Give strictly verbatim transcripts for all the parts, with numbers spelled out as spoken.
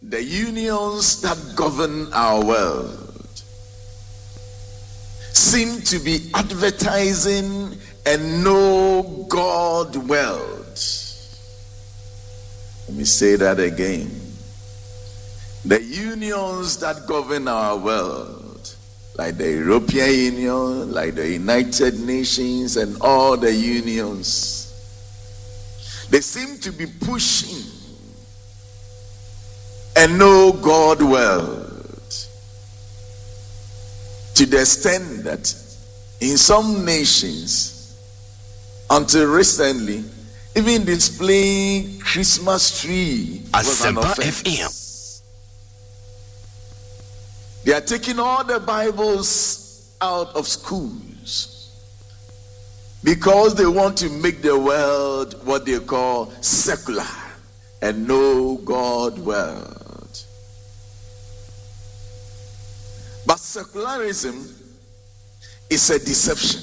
the unions that govern our world seem to be advertising a no God world. Let me say that again. The unions that govern our world, like the European Union, like the United Nations, and all the unions, they seem to be pushing a no God world, to the extent that in some nations, until recently, even displaying Christmas tree was an offense. They are taking all the Bibles out of schools because they want to make the world what they call secular and no God world. But secularism is a deception.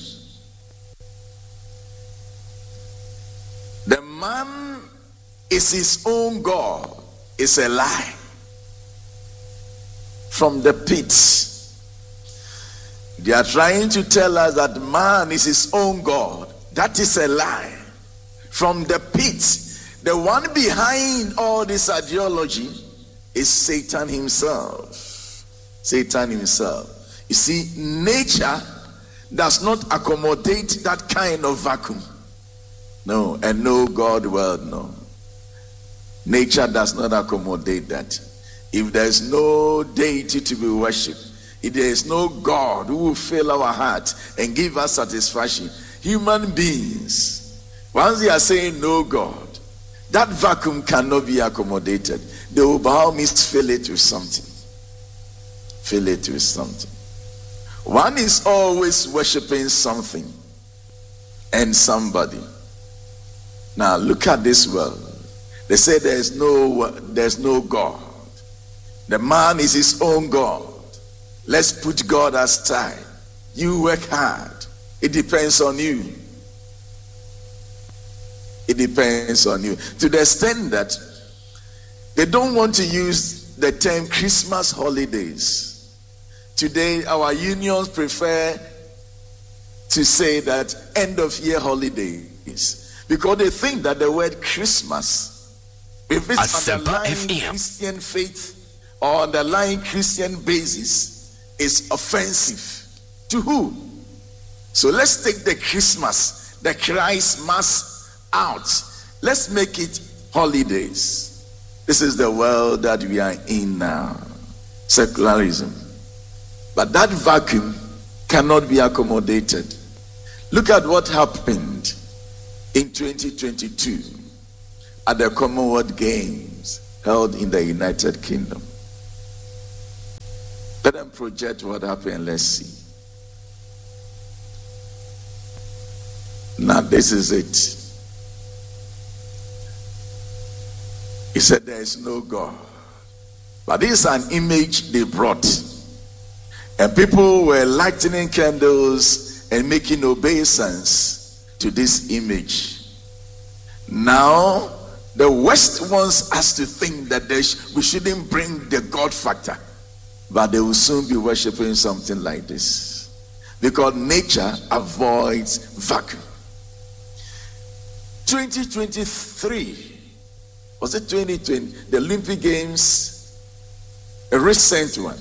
The man is his own God is a lie from the pit. They are trying to tell us that man is his own God. That is a lie from the pit. The one behind all this ideology is Satan himself. Satan himself. You see, nature does not accommodate that kind of vacuum. No, and no God world, no. Nature does not accommodate that. If there is no deity to be worshipped, if there is no God who will fill our heart and give us satisfaction, human beings, once they are saying no God, that vacuum cannot be accommodated. They will by all means fill it with something. Fill it with something. One is always worshiping something and somebody. Now look at this world. They say there is no there's no God. The man is his own God. Let's put God aside. You work hard. It depends on you. It depends on you. To the extent that they don't want to use the term Christmas holidays. Today, our unions prefer to say that end of year holidays because they think that the word Christmas, if it's underlying Christian faith or underlying Christian basis, is offensive. To who? So let's take the Christmas, the Christmas out. Let's make it holidays. This is the world that we are in now. Secularism. But that vacuum cannot be accommodated. Look at what happened in twenty twenty-two at the Commonwealth Games held in the United Kingdom. Let them project what happened. Let's see. Now this is it. He said there is no God. But this is an image they brought. And people were lighting candles and making obeisance to this image. Now, the West wants us to think that they sh- we shouldn't bring the God factor. But they will soon be worshiping something like this. Because nature avoids vacuum. twenty twenty-three, was it twenty twenty? The Olympic Games, a recent one.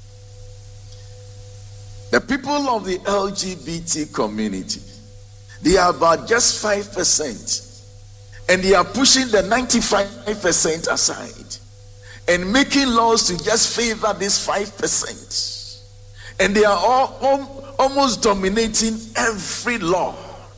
The people of the L G B T community, they are about just five percent. And they are pushing the ninety-five percent aside and making laws to just favor this five percent. And they are all, all almost dominating every law.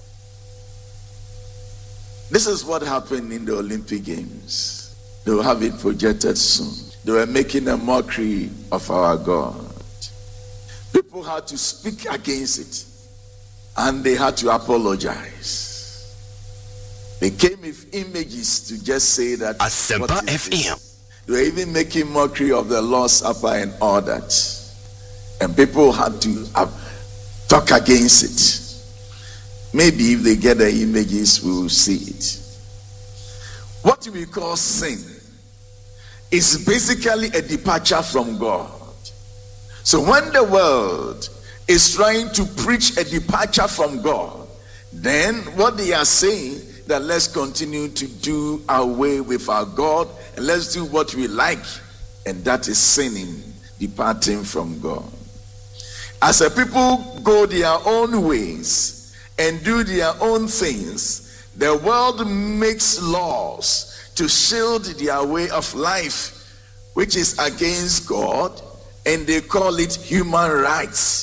This is what happened in the Olympic Games. They will have it projected soon. They were making a mockery of our God. People had to speak against it. And they had to apologize. They came with images to just say that. Asempa F M. They were even making mockery of the Lord's Supper and all that. And people had to uh, talk against it. Maybe if they get the images, we will see it. What we call sin is basically a departure from God. So when the world is trying to preach a departure from God, then what they are saying, that let's continue to do away with our God and let's do what we like, and that is sinning, departing from God. As a people go their own ways and do their own things, the world makes laws to shield their way of life, which is against God, and they call it human rights.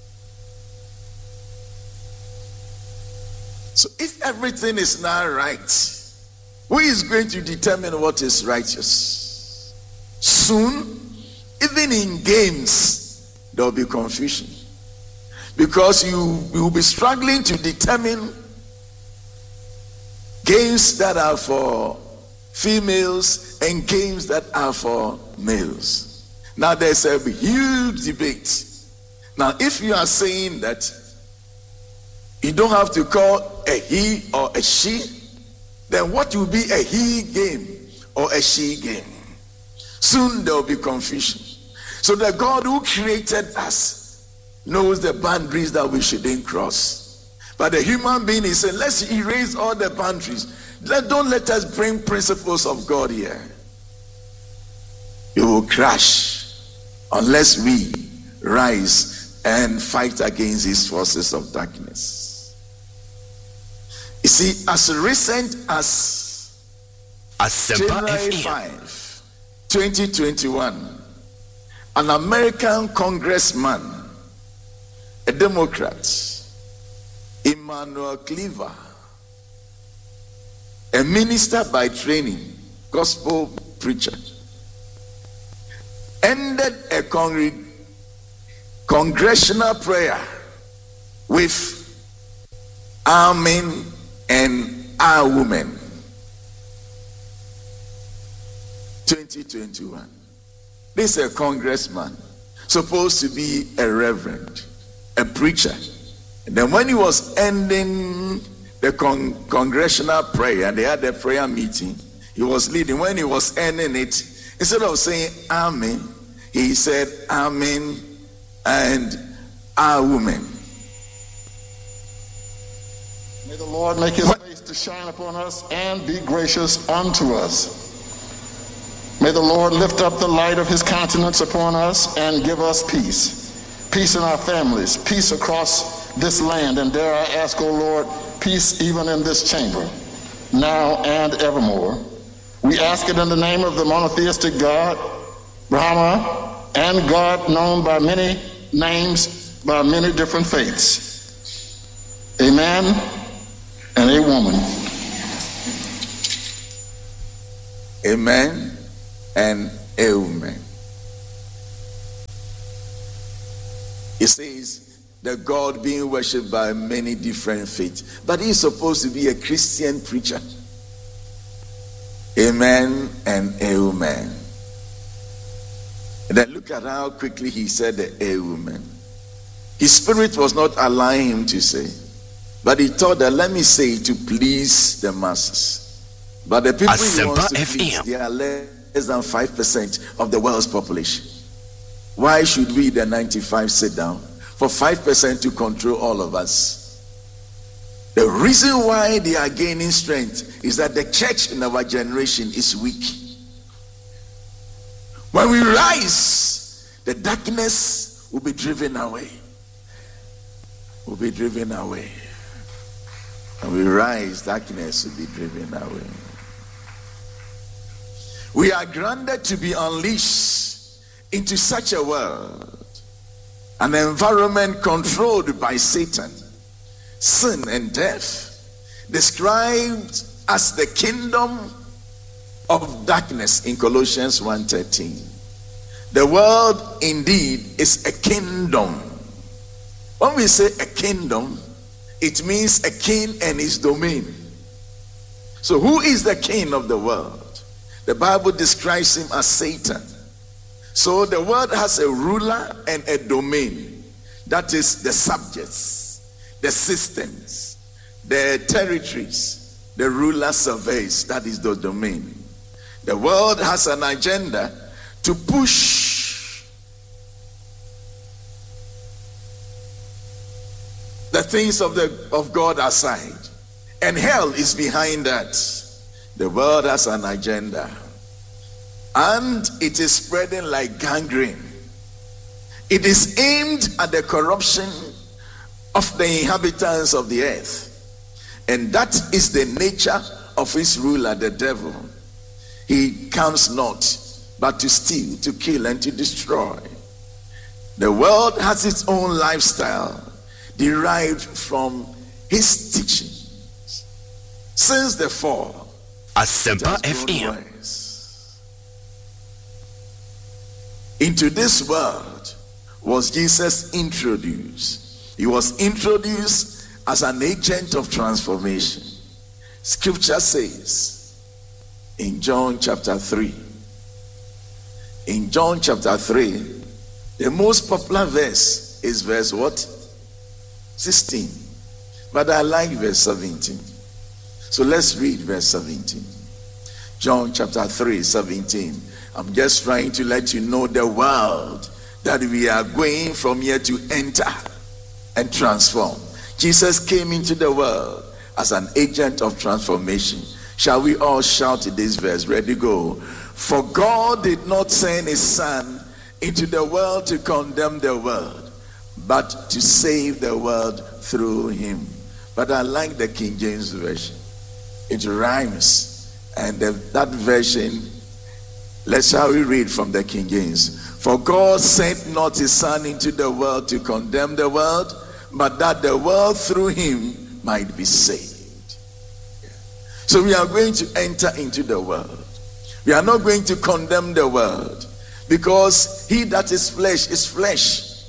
So if everything is not right, who is going to determine what is righteous? Soon, even in games, there will be confusion. Because you, you will be struggling to determine games that are for females and games that are for males. Now there's a huge debate. Now if you are saying that you don't have to call a he or a she, then what will be a he game or a she game? Soon there will be confusion. So the God who created us knows the boundaries that we shouldn't cross. But the human being is saying, let's erase all the boundaries. Let, don't let us bring principles of God here. You will crash unless we rise and fight against these forces of darkness. You see, as recent as January fifth, twenty twenty-one, an American congressman, a Democrat, Emmanuel Cleaver, a minister by training, gospel preacher, ended a congr- congressional prayer with Amen and our woman. twenty twenty-one. This is a congressman, supposed to be a reverend, a preacher. And then when he was ending the con- congressional prayer, and they had a prayer meeting, he was leading. When he was ending it, instead of saying Amen, he said Amen and our woman. May the Lord make his what? face to shine upon us and be gracious unto us. May the Lord lift up the light of his countenance upon us and give us peace. Peace in our families, peace across this land, and dare I ask, O Lord, peace even in this chamber, now and evermore. We ask it in the name of the monotheistic God, Brahma, and God known by many names, by many different faiths. Amen. And a woman. Amen and a woman. It says the God being worshipped by many different faiths, but he's supposed to be a Christian preacher. Amen and a woman. And then look at how quickly he said the a woman. His spirit was not allowing him to say. But he thought that, let me say, to please the masses. But the people he wants to please, they are less than five percent of the world's population. Why should we, the ninety-five, sit down for five percent to control all of us? The reason why they are gaining strength is that the church in our generation is weak. When we rise, the darkness will be driven away. Will be driven away. When we rise, darkness will be driven away. We are granted to be unleashed into such a world, an environment controlled by Satan, sin and death, described as the kingdom of darkness in Colossians one thirteen. The world indeed is a kingdom. When we say a kingdom, it means a king and his domain. So who is the king of the world? The Bible describes him as Satan. So the world has a ruler and a domain. That is the subjects, the systems, the territories, the ruler surveys. That is the domain. The world has an agenda to push the things of the of God aside. And hell is behind that. The world has an agenda. And it is spreading like gangrene. It is aimed at the corruption of the inhabitants of the earth. And that is the nature of his ruler, the devil. He comes not but to steal, to kill, and to destroy. The world has its own lifestyle derived from his teachings. Since the fall, Asempa F M. Into this world was Jesus introduced. He was introduced as an agent of transformation. Scripture says in John chapter three, in John chapter three, the most popular verse is verse what? sixteen. But I like verse seventeen. So let's read verse seventeen. John chapter three, seventeen. I'm just trying to let you know the world that we are going from here to enter and transform. Jesus came into the world as an agent of transformation. Shall we all shout this verse? Ready, go. For God did not send his son into the world to condemn the world, but to save the world through him. But I like the King James Version. It rhymes. And the, that version, let's shall we read from the King James. For God sent not his son into the world to condemn the world, but that the world through him might be saved. Yeah. So we are going to enter into the world. We are not going to condemn the world, because he that is flesh is flesh,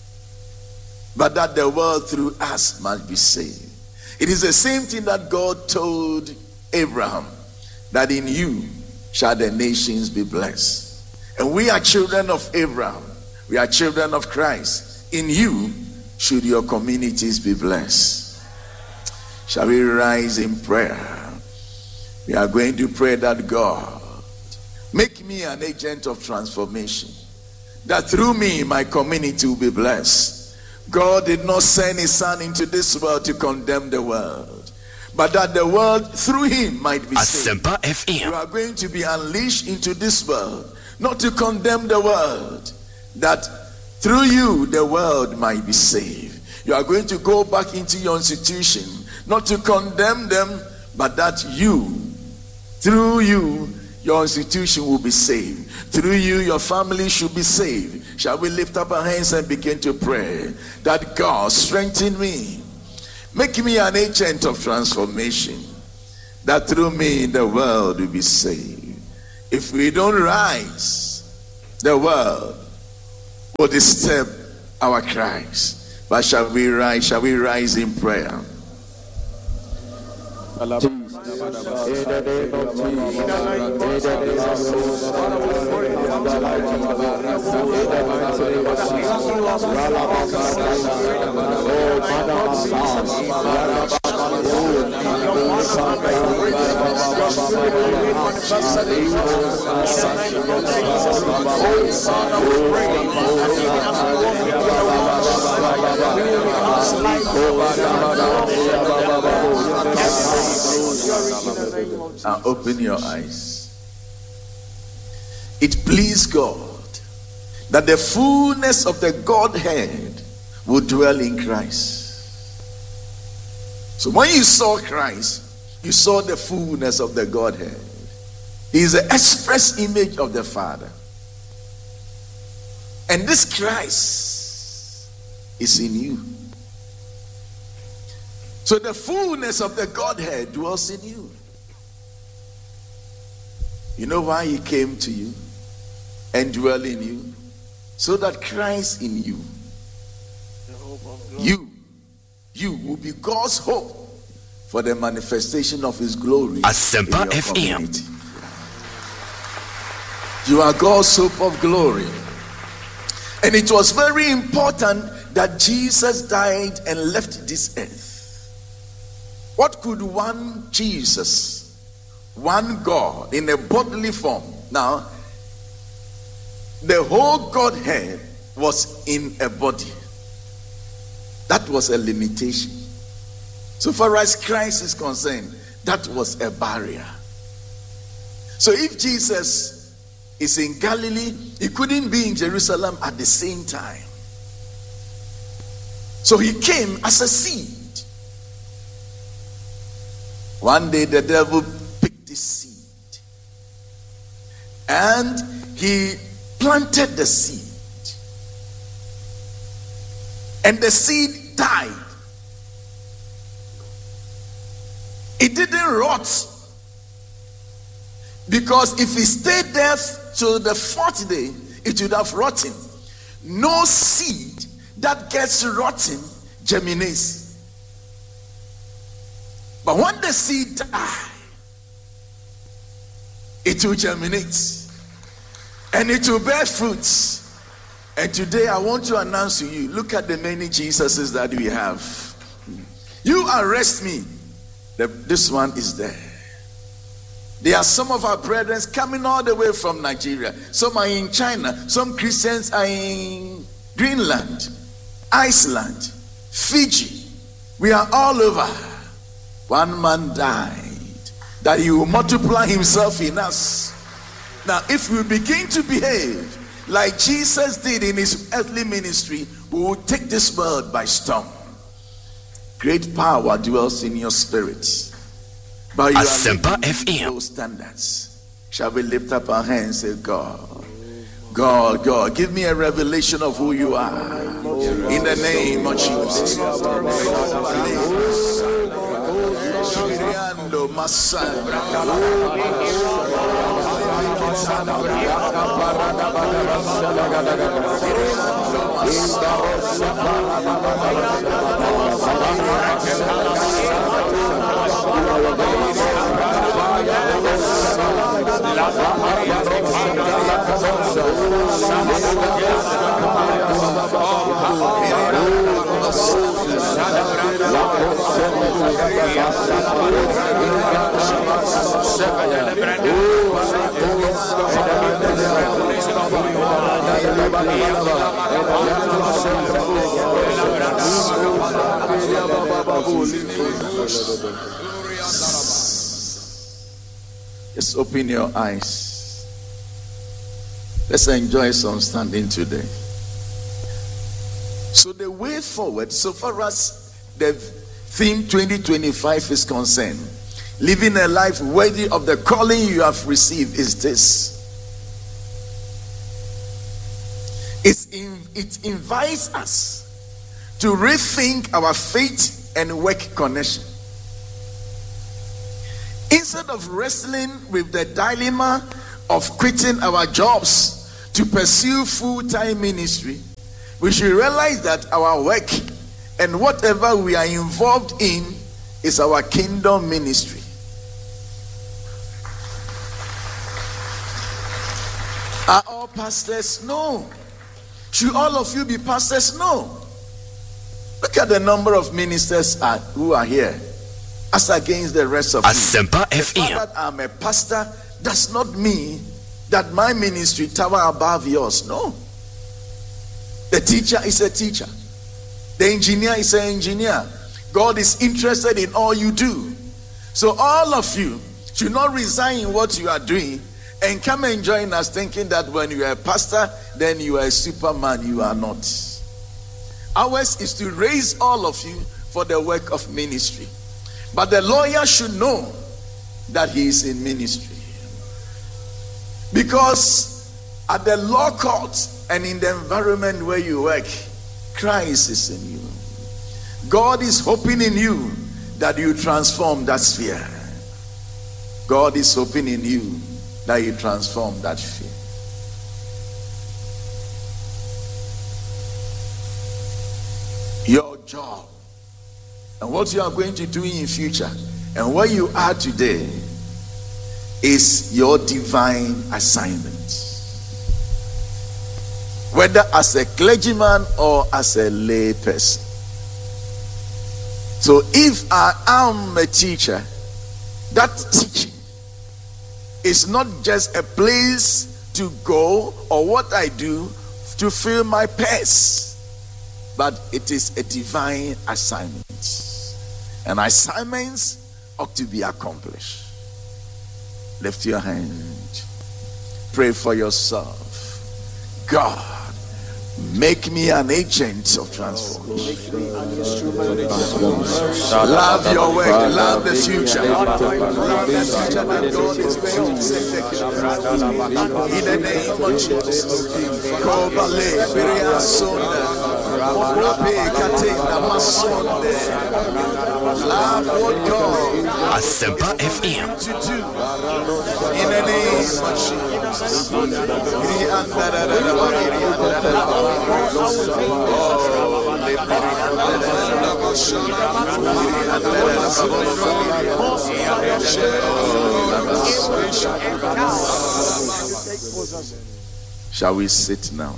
but that the world through us must be saved. It is the same thing that God told Abraham, that in you shall the nations be blessed. And we are children of Abraham. We are children of Christ. In you should your communities be blessed. Shall we rise in prayer? We are going to pray that God make me an agent of transformation, that through me my community will be blessed. God did not send his son into this world to condemn the world, but that the world through him might be saved. Asempa F M. You are going to be unleashed into this world, not to condemn the world, that through you the world might be saved. You are going to go back into your institution, not to condemn them, but that you, through you, your institution will be saved. Through you, your family should be saved. Shall we lift up our hands and begin to pray that God strengthen me, make me an agent of transformation, that through me the world will be saved. If we don't rise, the world will disturb our cries. But shall we rise? Shall we rise in prayer? Now open your eyes. It pleased God that the fullness of the Godhead would dwell in Christ. So when you saw Christ, you saw the fullness of the Godhead. He is the express image of the Father. And this Christ is in you. So the fullness of the Godhead dwells in you. You know why he came to you and dwell in you? So that Christ in you, you, you will be God's hope for the manifestation of his glory. Asempa F M. You are God's hope of glory. And it was very important that Jesus died and left this earth. What could one Jesus one God in a bodily form. Now, the whole Godhead was in a body. That was a limitation. So far as Christ is concerned, that was a barrier. So if Jesus is in Galilee, he couldn't be in Jerusalem at the same time. So he came as a seed. One day the devil picked the seed and he planted the seed. And the seed died. It didn't rot. Because if it stayed there till the fourth day, it would have rotten. No seed that gets rotten germinates. But when the seed dies, it will germinate. And it will bear fruits. And today I want to announce to you, look at the many Jesuses that we have. You arrest me, the, this one is there. There are some of our brethren coming all the way from Nigeria. Some are in China. Some Christians are in Greenland, Iceland, Fiji. We are all over. One man died that he will multiply himself in us. Now, if we begin to behave like Jesus did in his earthly ministry, we will take this world by storm. Great power dwells in your spirit. But you Asempa F M. Those standards. Shall we lift up our hands and say, God, God, God, give me a revelation of who you are. In the name of Jesus. Just open your eyes. Let's enjoy some standing today. So the way forward, so far as the theme twenty twenty-five is concerned, living a life worthy of the calling you have received, is this. It's in, it invites us to rethink our faith and work connection. Instead of wrestling with the dilemma of quitting our jobs to pursue full-time ministry, we should realize that our work and whatever we are involved in is our kingdom ministry. Are all pastors? No. Should all of you be pastors? No. Look at the number of ministers are, who are here as against the rest of Asempa you. F M. The fact that I'm a pastor does not mean that my ministry tower above yours. No. The teacher is a teacher. The engineer is an engineer. God is interested in all you do. So all of you should not resign in what you are doing and come and join us thinking that when you are a pastor, then you are a superman. You are not. Ours is to raise all of you for the work of ministry. But the lawyer should know that he is in ministry. Because at the law court and in the environment where you work, Christ is in you. God is hoping in you that you transform that sphere. God is hoping in you that you transform that sphere. Your job and what you are going to do in future and where you are today is your divine assignment. Whether as a clergyman or as a lay person. So if I am a teacher, that teaching is not just a place to go or what I do to fill my purse, but it is a divine assignment. And assignments ought to be accomplished. Lift your hand. Pray for yourself. God, make me an agent of transformation. Love your work, love the future. Love the future that God is going to take care of. In the name of Jesus. Kobale, Beria Sonda, Rape, Katina, Masonde. Love what God Asempa F M. to do. In the name of Jesus. Shall we sit now?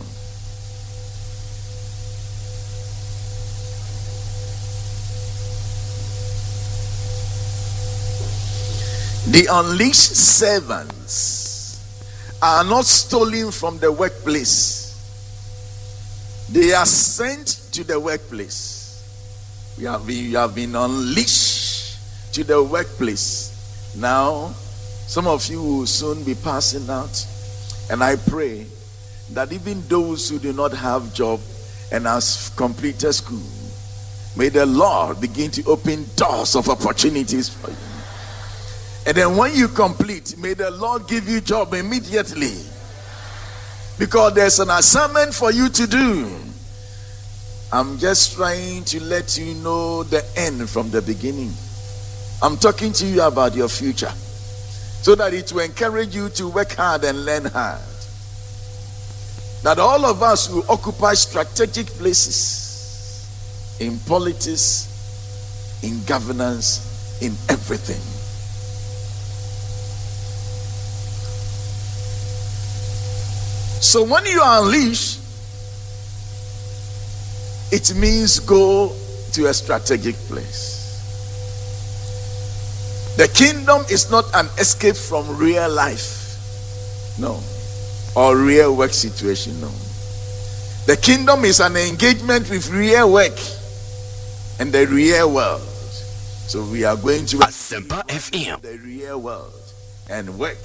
The unleashed servants are not stolen from the workplace. They are sent to the workplace. We have been, you have been unleashed to the workplace. Now, some of you will soon be passing out. And I pray that even those who do not have job and has completed school, may the Lord begin to open doors of opportunities for you. And then when you complete, may the Lord give you job immediately. Because there's an assignment for you to do. I'm just trying to let you know the end from the beginning. I'm talking to you about your future, so that it will encourage you to work hard and learn hard. That all of us will occupy strategic places in politics, in governance, in everything. So when you are unleashed, it means go to a strategic place. The kingdom is not an escape from real life, no, or real work situation, no. The kingdom is an engagement with real work and the real world. So we are going to Asempa F M. the real world and work.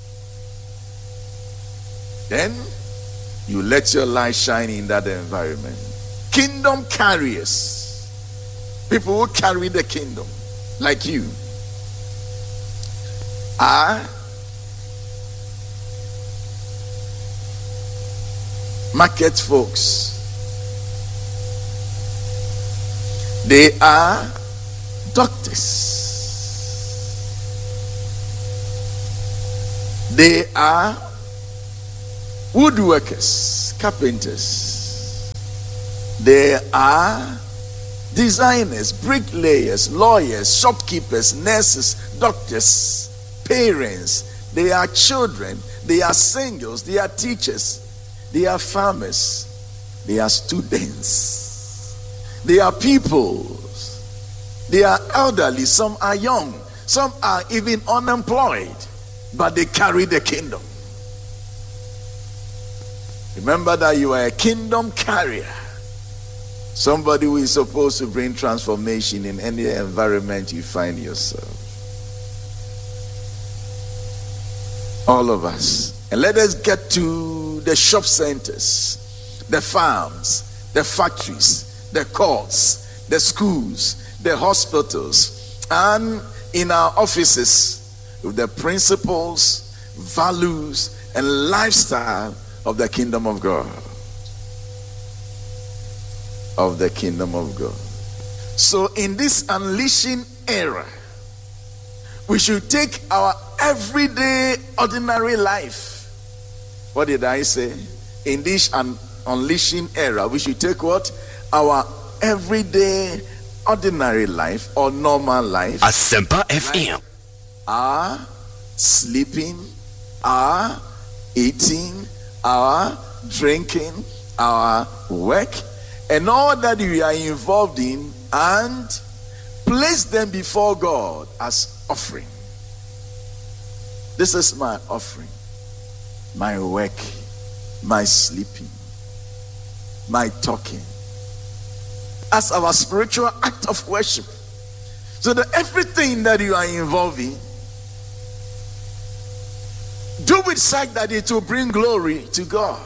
Then you let your light shine in that environment. Kingdom carriers, people who carry the kingdom, like you, are market folks. They are doctors. They are woodworkers, carpenters. They are designers, bricklayers, lawyers, shopkeepers, nurses, doctors, parents. They are children. They are singles. They are teachers. They are farmers. They are students. They are peoples. They are elderly. Some are young. Some are even unemployed. But they carry the kingdom. Remember that you are a kingdom carrier. Somebody who is supposed to bring transformation in any environment you find yourself. All of us. And let us get to the shop centers, the farms, the factories, the courts, the schools, the hospitals, and in our offices with the principles, values, and lifestyle of the kingdom of God. Of the kingdom of God. So in this unleashing era, we should take our everyday ordinary life. What did I say? In this un- unleashing era, we should take what? Our everyday ordinary life or normal life. Asempa F M. Our sleeping, our eating, our drinking, our work, and all that we are involved in, and place them before God as offering. This is my offering, my work, my sleeping, my talking, as our spiritual act of worship. So that everything that you are involved in, do it such that it will bring glory to God.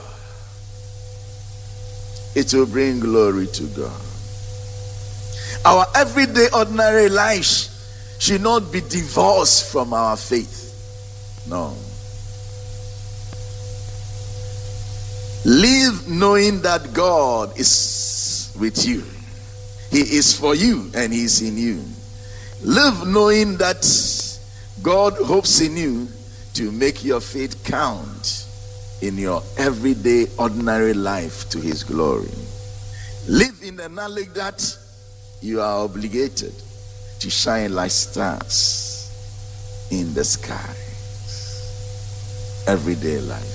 It will bring glory to God. Our everyday ordinary lives should not be divorced from our faith. No. Live knowing that God is with you. He is for you and He is in you. Live knowing that God hopes in you to make your faith count in your everyday ordinary life to His glory. Live in the knowledge that you are obligated to shine like stars in the sky. Everyday life.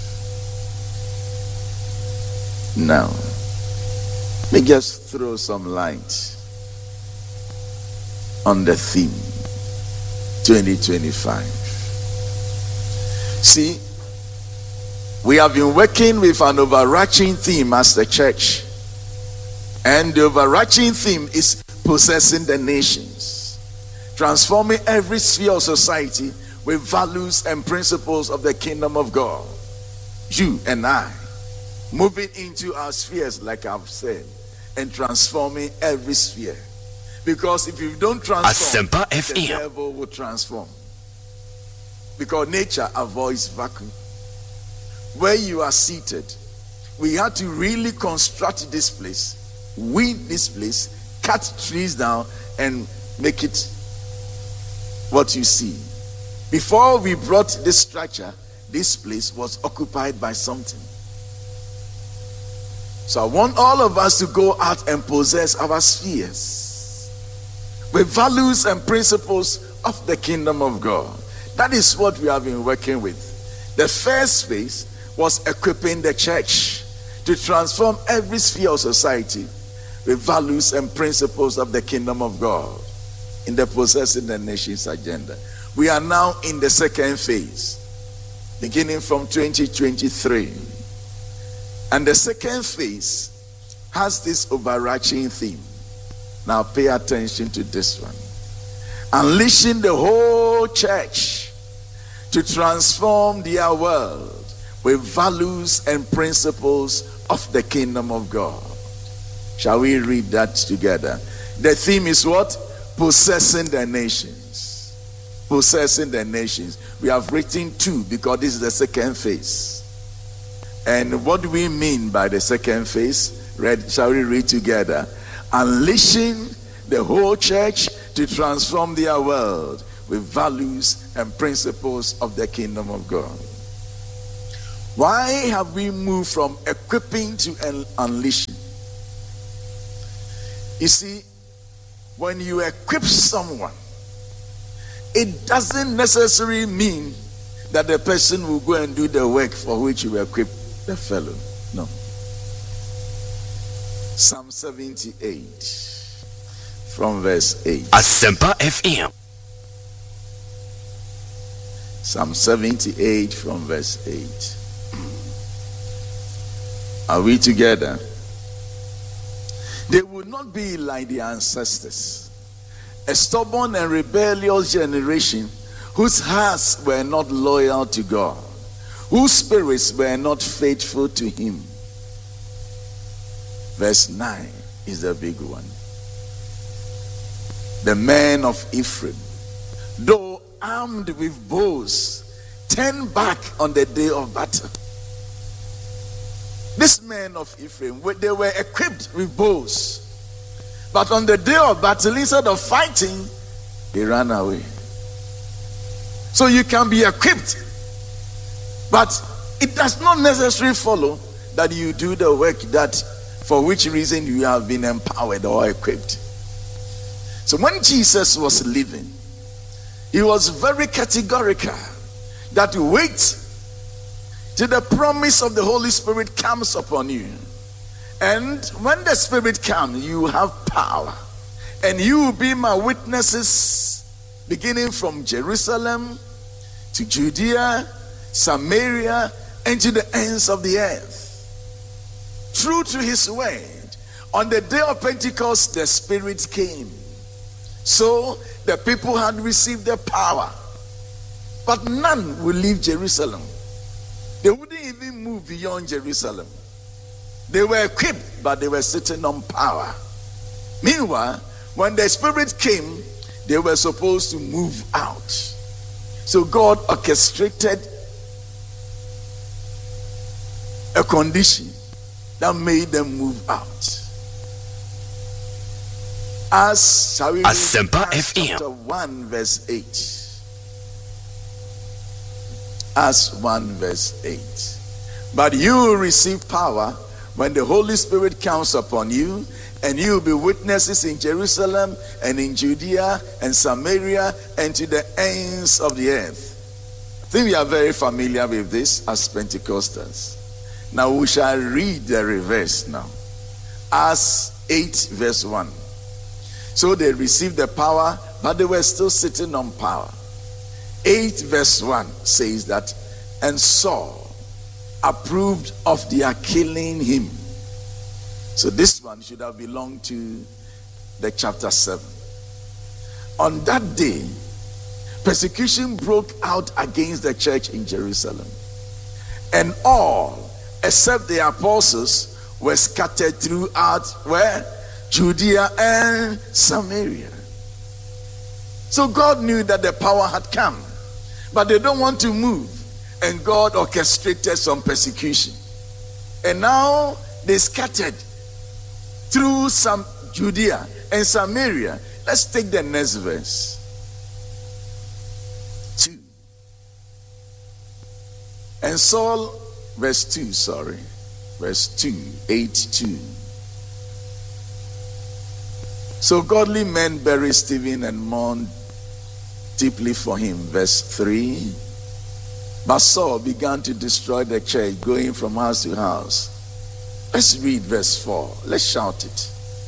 Now, let me just throw some light on the theme twenty twenty-five. See, we have been working with an overarching theme as the church, and the overarching theme is possessing the nations, transforming every sphere of society with values and principles of the kingdom of God. You and I moving into our spheres, like I've said, and transforming every sphere. Because if you don't transform, the devil will transform. Because nature avoids vacuum. Where you are seated, we had to really construct this place, weed this place, cut trees down, and make it what you see. Before we brought this structure, this place was occupied by something. So I want all of us to go out and possess our spheres with values and principles of the kingdom of God. That is what we have been working with. The first phase was equipping the church to transform every sphere of society with values and principles of the kingdom of God in the possessing the nations agenda. We are now in the second phase, beginning from twenty twenty-three. And the second phase has this overarching theme. Now pay attention to this one. Unleashing the whole church to transform their world with values and principles of the kingdom of God. Shall we read that together? The theme is what? Possessing the nations. Possessing the nations. We have written two because this is the second phase. And what do we mean by the second phase? Read, shall we read together? Unleashing the whole church to transform their world with values and principles of the kingdom of God. Why have we moved from equipping to unleashing? You see, when you equip someone, it doesn't necessarily mean that the person will go and do the work for which you equip the fellow. No. Psalm seventy-eight from verse eight. Asempa F M. Psalm seventy-eight from verse eight. Are we together? They will not be like the ancestors, a stubborn and rebellious generation whose hearts were not loyal to God, whose spirits were not faithful to Him. Verse nine is the big one. The men of Ephraim, though armed with bows, turned back on the day of battle. These men of Ephraim, they were equipped with bows, but on the day of battle, instead of fighting, they ran away. So you can be equipped, but it does not necessarily follow that you do the work that for which reason you have been empowered or equipped. So when Jesus was living, He was very categorical that you wait till the promise of the Holy Spirit comes upon you. And when the Spirit comes, you have power. And you will be my witnesses, beginning from Jerusalem, to Judea, Samaria, and to the ends of the earth. True to his word, on the day of Pentecost, the Spirit came. So the people had received the power. But none will leave Jerusalem. They wouldn't even move beyond Jerusalem. They were equipped, but they were sitting on power. Meanwhile, when the Spirit came, they were supposed to move out. So God orchestrated a condition that made them move out. As shall we read Asempa Acts F M. chapter one verse eight. Acts one verse eight. But you will receive power when the Holy Spirit comes upon you, and you will be witnesses in Jerusalem and in Judea and Samaria and to the ends of the earth. I think we are very familiar with this as Pentecostals. Now we shall read the reverse now. Acts eight verse one. So they received the power, but they were still sitting on power. eight verse one says that, and Saul approved of their killing him. So this one should have belonged to the chapter seven. On that day, persecution broke out against the church in Jerusalem, and all except the apostles were scattered throughout where? Judea and Samaria. So God knew that the power had come, but they don't want to move, and God orchestrated some persecution, and now they scattered through some Judea and Samaria. Let's take the next verse. Two. And Saul, verse two, sorry. Verse two, eight, two. So godly men buried Stephen and mourned deeply for him. Verse three. But Saul began to destroy the church, going from house to house. Let's read verse four. Let's shout it.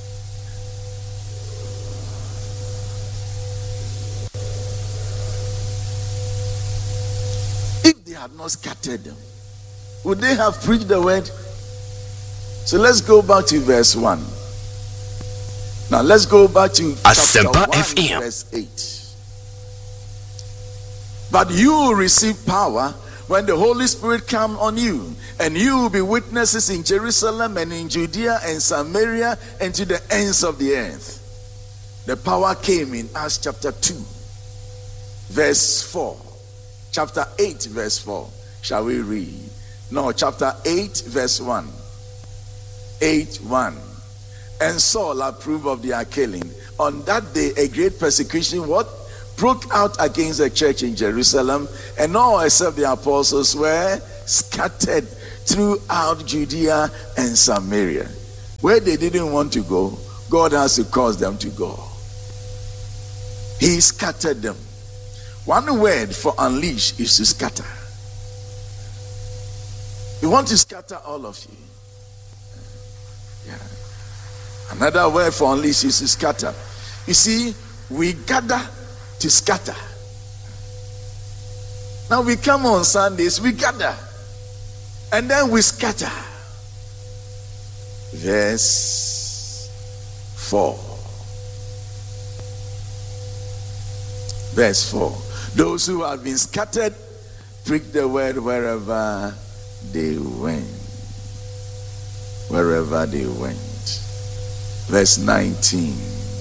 If they had not scattered them, would they have preached the word? So let's go back to verse one. Now let's go back to Asempa chapter F M. one, verse eight. But you will receive power when the Holy Spirit comes on you, and you will be witnesses in Jerusalem and in Judea and Samaria and to the ends of the earth. The power came in Acts chapter two, verse four. Chapter eight, verse four. Shall we read? No, chapter eight, verse one. eight, one. And Saul approved of their killing. On that day, a great persecution, what? Broke out against the church in Jerusalem, and all except the apostles were scattered throughout Judea and Samaria. Where they didn't want to go, God has to cause them to go. He scattered them. One word for unleash is to scatter. We want to scatter all of you. Yeah. Another word for unleash is to scatter. You see, we gather to scatter. Now we come on Sundays, we gather, and then we scatter. Verse four. Verse four. Those who have been scattered preach the word wherever they went. Wherever they went. Verse nineteen.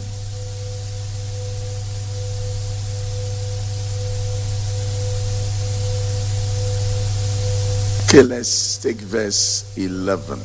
Okay, let's take verse eleven.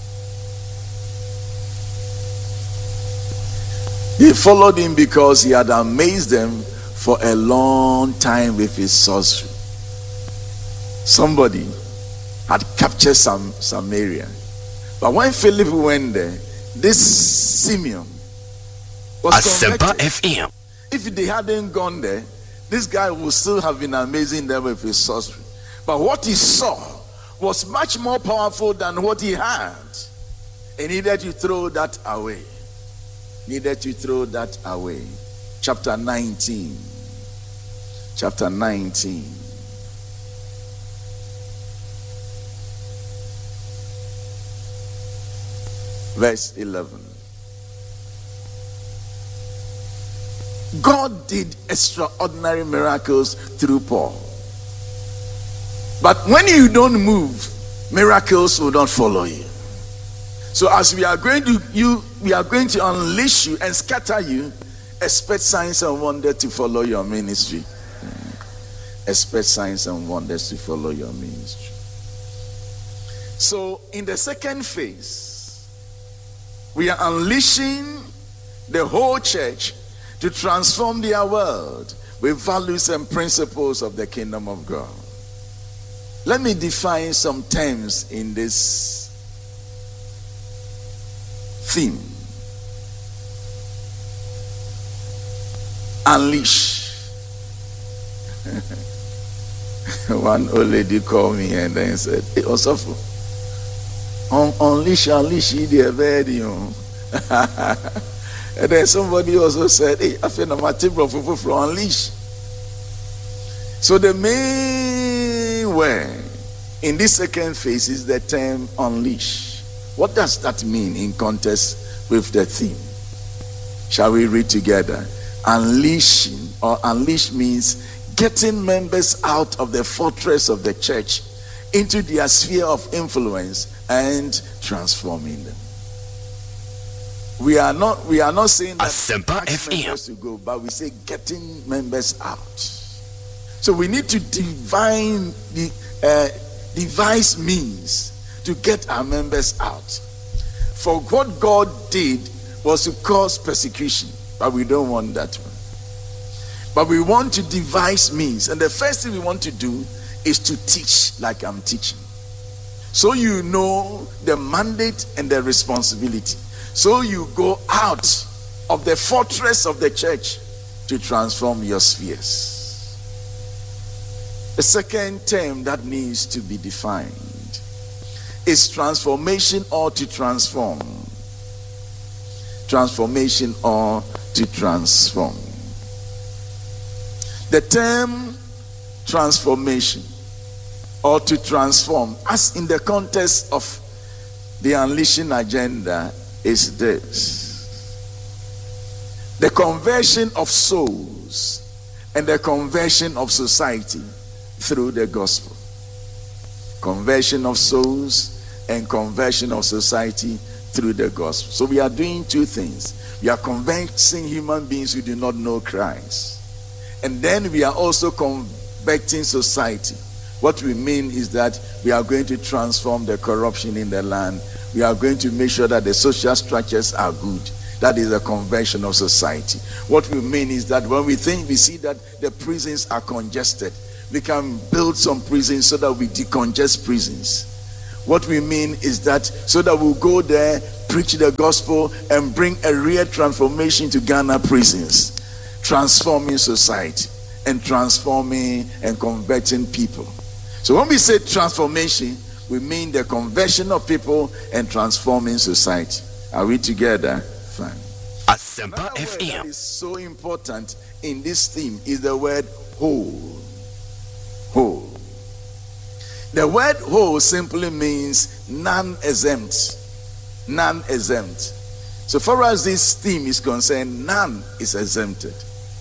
They followed him because he had amazed them for a long time with his sorcery. Somebody had captured some Samaria. But when Philip went there, this Simeon was Asempa converted. F M. If they hadn't gone there, this guy would still have been amazing them with his sorcery. But what he saw was much more powerful than what he had. He needed to throw that away. Needed to throw that away. Chapter nineteen. Chapter nineteen. verse eleven. God did extraordinary miracles through Paul. But when you don't move, miracles will not follow you. So as we are going to you, we are going to unleash you and scatter you, expect signs and wonders to follow your ministry. Expect signs and wonders to follow your ministry. So in the second phase, we are unleashing the whole church to transform their world with values and principles of the kingdom of God. Let me define some terms in this theme. Unleash. One old lady called me and then said, "Hey, Osofo, un- unleash, unleash, the bed, you know." And then somebody also said, "Hey, I feel my table for unleash." So the main word in this second phase is the term unleash. What does that mean in context with the theme? Shall we read together? Unleashing or unleash means getting members out of the fortress of the church into their sphere of influence and transforming them. We are not we are not saying that Asempa F M. members to go, but we say getting members out. So we need to divine the uh, devise means to get our members out. For what God did was to cause persecution, but we don't want that one. But we want to devise means, and the first thing we want to do is to teach like I'm teaching. So you know the mandate and the responsibility. So you go out of the fortress of the church to transform your spheres. The second term that needs to be defined is transformation or to transform. Transformation or to transform. The term transformation or to transform, as in the context of the unleashing agenda, is this: the conversion of souls and the conversion of society through the gospel. Conversion of souls and conversion of society through the gospel. So we are doing two things. We are converting human beings who do not know Christ, and then we are also converting society. What we mean is that we are going to transform the corruption in the land. We are going to make sure that the social structures are good. That is a conversion of society. What we mean is that when we think, we see that the prisons are congested, we can build some prisons so that we decongest prisons. What we mean is that so that we'll go there, preach the gospel, and bring a real transformation to Ghana prisons, transforming society and transforming and converting people. So when we say transformation, we mean the conversion of people and transforming society. Are we together? Fine. Asempa Another F word that M. is so important in this theme is the word whole. Whole. The word whole simply means non-exempt. Non-exempt. So far as this theme is concerned, none is exempted.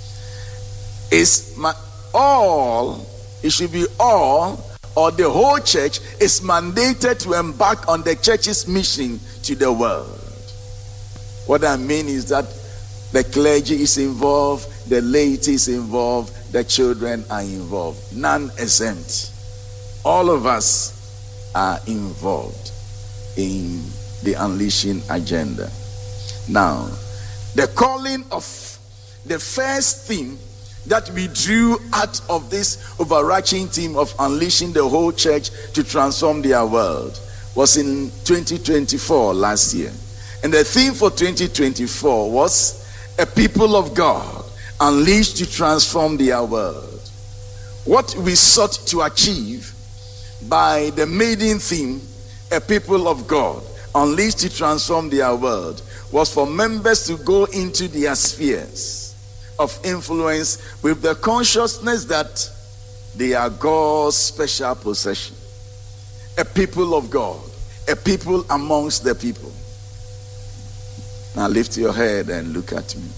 It's ma- all, it should be all, or the whole church is mandated to embark on the church's mission to the world. What I mean is that the clergy is involved, the laity is involved, the children are involved. None exempt. All of us are involved in the unleashing agenda. Now, the calling of the first theme that we drew out of this overarching theme of unleashing the whole church to transform their world was in twenty twenty-four, last year. And the theme for twenty twenty-four was a people of God unleashed to transform their world. What we sought to achieve by the maiden theme, a people of God unleashed to transform their world, was for members to go into their spheres of influence with the consciousness that they are God's special possession. A people of God, a people amongst the people. Now lift your head and look at me.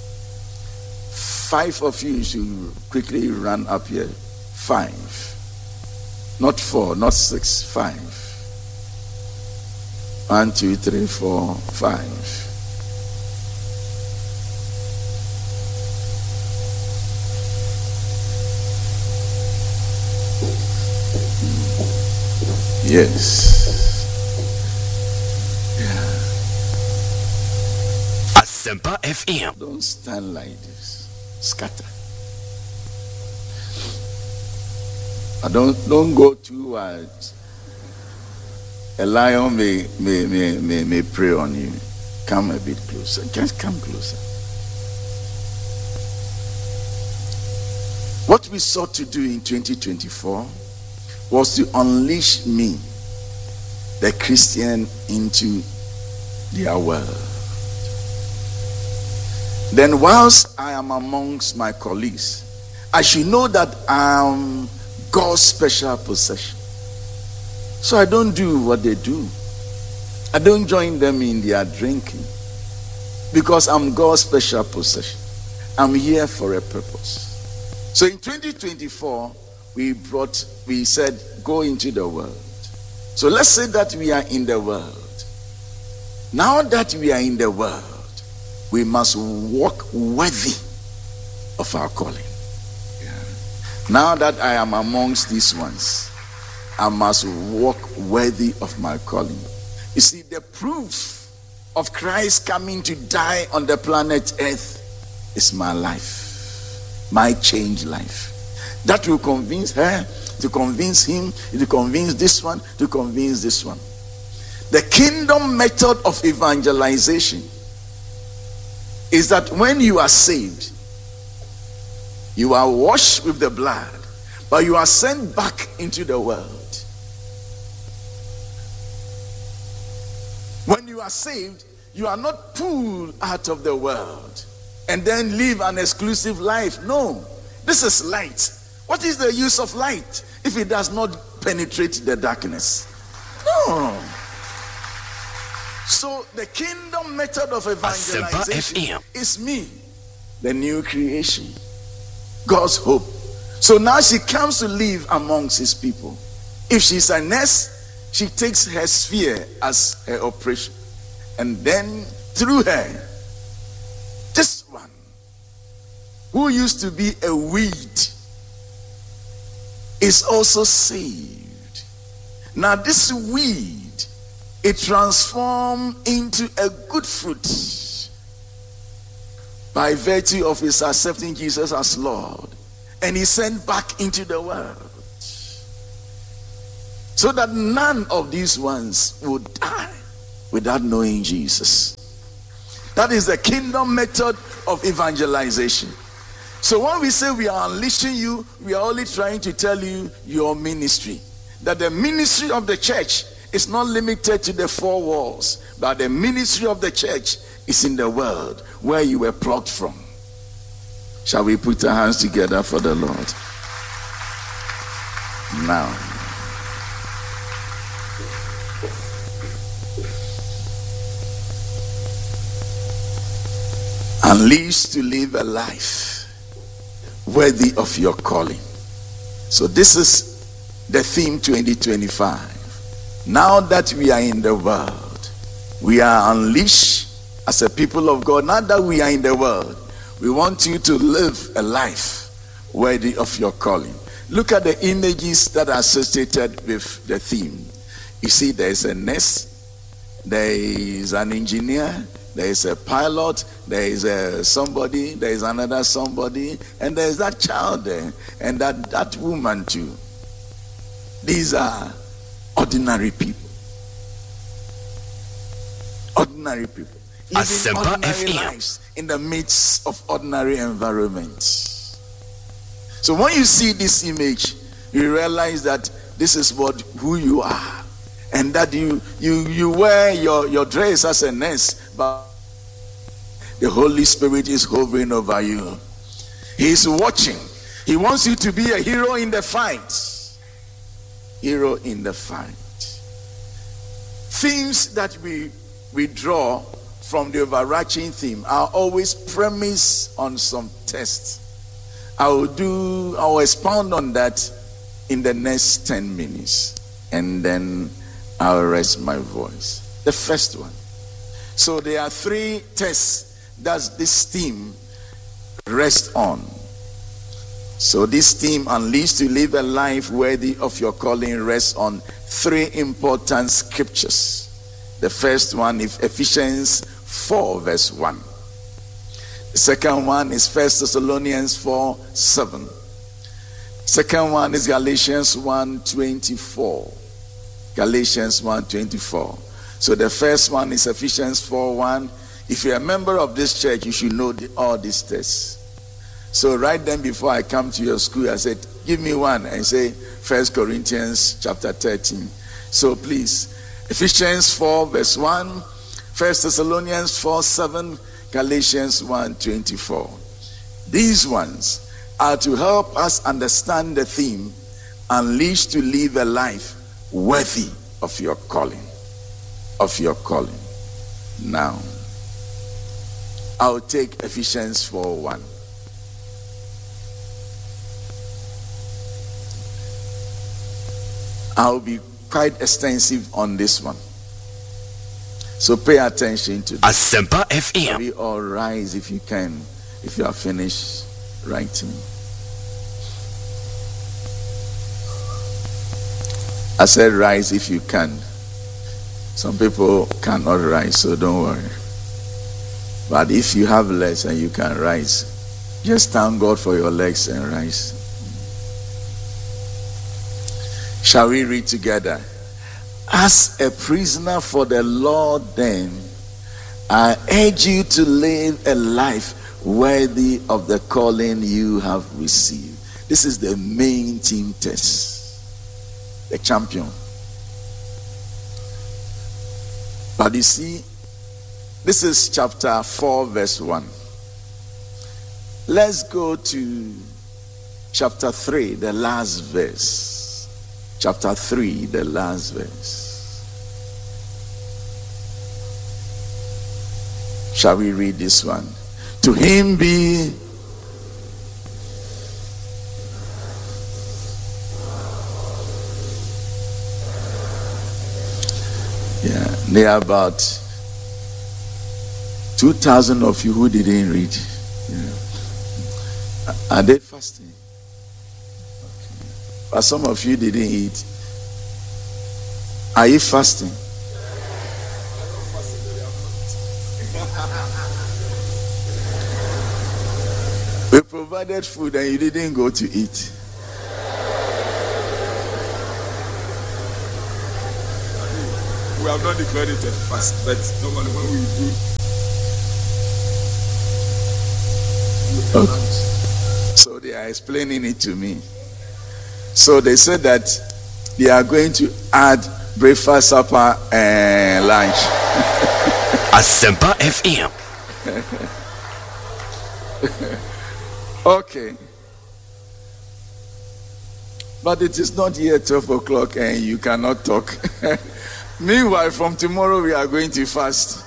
Five of you should quickly run up here. Five. Not four, not six, five. One, two, three, four, five. Yes. Yeah. Asempa F M. Don't stand like this. Scatter. I don't don't go too wide. A lion may may, may may may prey on you. Come a bit closer. Just come closer. What we sought to do in twenty twenty-four was to unleash me, the Christian, into their world. Then whilst I am amongst my colleagues, I should know that I am God's special possession. So I don't do what they do. I don't join them in their drinking, because I'm God's special possession. I'm here for a purpose. So in twenty twenty-four, we brought, we said, go into the world. So let's say that we are in the world. Now that we are in the world, we must walk worthy of our calling. Yeah. Now that I am amongst these ones, I must walk worthy of my calling. You see, the proof of Christ coming to die on the planet Earth is my life, my changed life. That will convince her, to convince him, to convince this one, to convince this one. The kingdom method of evangelization is that when you are saved, you are washed with the blood, but you are sent back into the world. When you are saved, you are not pulled out of the world and then live an exclusive life. No, this is light. What is the use of light if it does not penetrate the darkness? No. So the kingdom method of evangelization is me, the new creation, God's hope. So now she comes to live amongst his people. If she's a nurse, she takes her sphere as her operation. And then through her, this one, who used to be a weed, is also saved. Now this weed, it transformed into a good fruit by virtue of his accepting Jesus as Lord, and he sent back into the world, so that none of these ones would die without knowing Jesus. That is the kingdom method of evangelization. So when we say we are unleashing you, we are only trying to tell you your ministry. That the ministry of the church is not limited to the four walls, but the ministry of the church is in the world where you were plucked from. Shall we put our hands together for the Lord? Now, unleashed to live a life worthy of your calling. So this is the theme twenty twenty-five. Now that we are in the world, we are unleashed as a people of God. Now that we are in the world, we want you to live a life worthy of your calling. Look at the images that are associated with the theme. You see, there is a nurse, there is an engineer, there is a pilot, there is a somebody, there is another somebody, and there is that child there, and that, that woman too. These are ordinary people. Ordinary people. Living ordinary lives in the midst of ordinary environments. So when you see this image, you realize that this is what who you are. And that you you you wear your, your dress as a nurse, but the Holy Spirit is hovering over you. He is watching. He wants you to be a hero in the fight. Hero in the fight. Themes that we we draw from the overarching theme, I'll always premise on some text. I will do, I will expound on that in the next ten minutes. And then I'll rest my voice. The first one. So there are three tests that this theme rests on. So this theme, Unleashed to Live a Life Worthy of Your Calling, rests on three important scriptures. The first one is Ephesians four verse one. The second one is First Thessalonians four seven. Second one is Galatians one twenty-four. Galatians one twenty-four. So the first one is Ephesians four one. If you're a member of this church, you should know the, all these texts. So right then, before I come to your school, I said, give me one, and say First Corinthians chapter thirteen. So please, Ephesians four verse one, First Thessalonians four seven, Galatians one twenty-four. These ones are to help us understand the theme, Unleashed to Live a Life Worthy of Your Calling. Of your calling. Now, I'll take Ephesians four one. I'll be quite extensive on this one. So pay attention to this. Asempa F M. We all rise if you can, if you are finished writing. I said rise if you can. Some people cannot rise, so don't worry. But if you have legs and you can rise, just thank God for your legs and rise. Shall we read together? As a prisoner for the Lord, then, I urge you to live a life worthy of the calling you have received. This is the main team test. The champion. But you see, this is chapter four, verse one. Let's go to chapter three, the last verse. Chapter three, the last verse. Shall we read this one? To him be yeah, there are about two thousand of you who didn't read. Yeah. Are they fasting? But some of you didn't eat. Are you fasting? We provided food and you didn't go to eat. We have not declared it a fast, but normally when we do. Okay. So they are explaining it to me. So they said that they are going to add breakfast, supper, and lunch. Asempa F M. Okay. But it is not yet twelve o'clock and you cannot talk. Meanwhile, from tomorrow we are going to fast.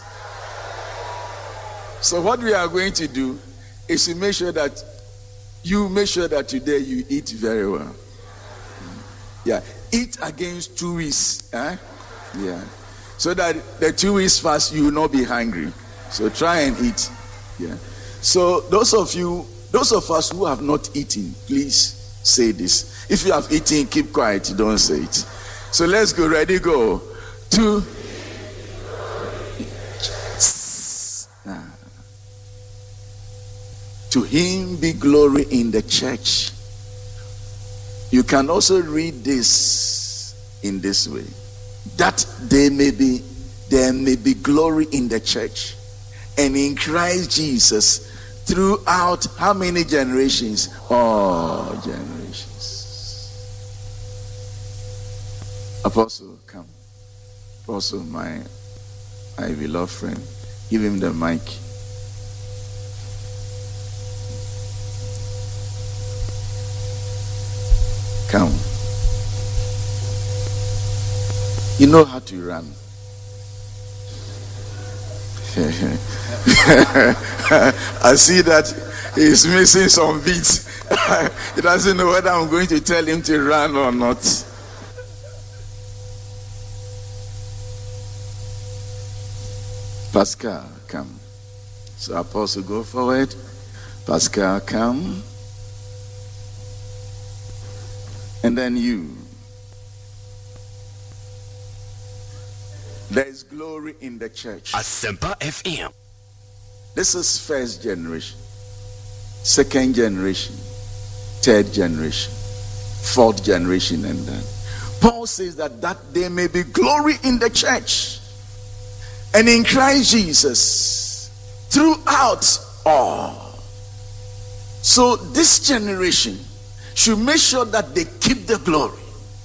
So what we are going to do is to make sure that you make sure that today you eat very well. Yeah, eat against two weeks. Eh? Yeah, so that the two weeks fast you will not be hungry. So try and eat. Yeah. So those of you, those of us who have not eaten, please say this. If you have eaten, keep quiet. Don't say it. So let's go. Ready? Go. Two. Nah. To him be glory in the church. You can also read this in this way, that there may be there may be glory in the church and in Christ Jesus throughout how many generations? All generations. Apostle, come. Apostle, my my beloved friend, give him the mic. Come. You know how to run. I see that he's missing some beats. He doesn't know whether I'm going to tell him to run or not. Pascal, come. So Apostle, go forward. Pascal, come. And then you. There is glory in the church. Asempa F M. This is first generation, second generation, third generation, fourth generation, and then Paul says that that there may be glory in the church and in Christ Jesus throughout all. So this generation should make sure that they keep the glory,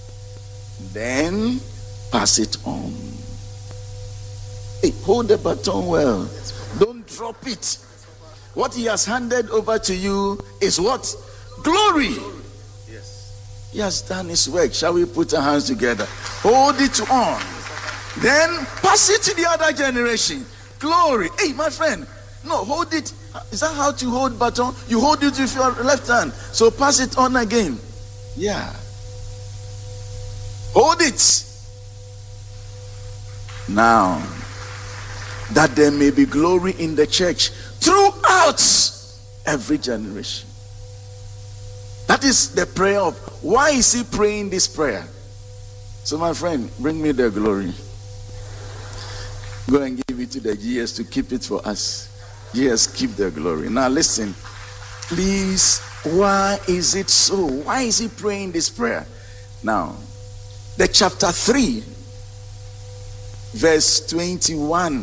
then pass it on. Hey, hold the baton well. Don't drop it. What he has handed over to you is what? Glory. Yes. He has done his work. Shall we put our hands together? Hold it on. Then pass it to the other generation. Glory. Hey, my friend. No, hold it. Is that how to hold baton? You hold it with your left hand. So pass it on again. Yeah. Hold it. Now, that there may be glory in the church throughout every generation. That is the prayer of, why is he praying this prayer? So my friend, bring me the glory. Go and give it to the G S to keep it for us. G S, keep the glory. Now listen, please, why is it so? Why is he praying this prayer? Now, the chapter three, verse twenty-one,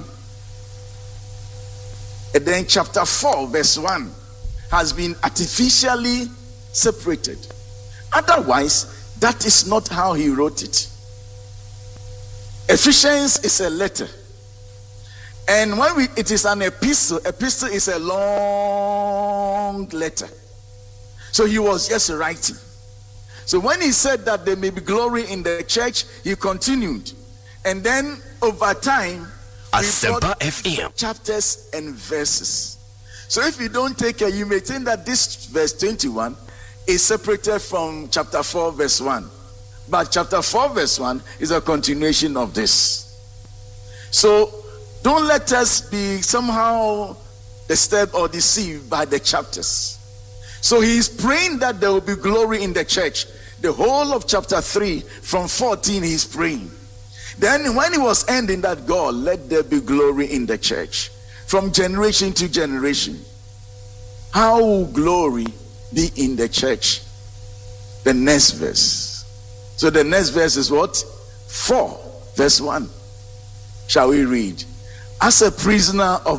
and then chapter four, verse one, has been artificially separated. Otherwise, that is not how he wrote it. Ephesians is a letter. And when we, it is an epistle, epistle is a long letter. So he was just writing. So when he said that there may be glory in the church, he continued. And then over time, Asempa F M. chapters and verses. So if you don't take care, you may think that this verse twenty-one is separated from chapter four, verse one. But chapter four, verse one is a continuation of this. So don't let us be somehow disturbed or deceived by the chapters. So he is praying that there will be glory in the church. The whole of chapter three, from fourteen, he is praying. Then when he was ending that, God, let there be glory in the church from generation to generation. How will glory be in the church? The next verse. So the next verse is what? four, verse one. Shall we read? As a prisoner of